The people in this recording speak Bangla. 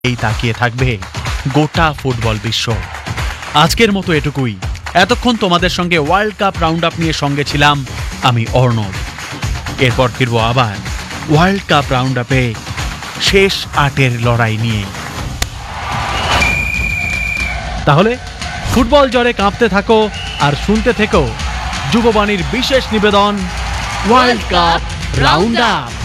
এই তাকিয়ে থাকবে গোটা ফুটবল বিশ্ব। আজকের মতো এটুকুই। এতক্ষণ তোমাদের সঙ্গে ওয়ার্ল্ড কাপ রাউন্ড আপ নিয়ে সঙ্গে ছিলাম আমি অর্ণব। এরপর ফিরবো আবার ওয়ার্ল্ড কাপ রাউন্ড আপে শেষ ৮-এর লড়াই নিয়ে। তাহলে ফুটবল জ্বরে কাঁপতে থাকো আর শুনতে থেকো যুববাণীর বিশেষ নিবেদন ওয়ার্ল্ড কাপ রাউন্ড আপ।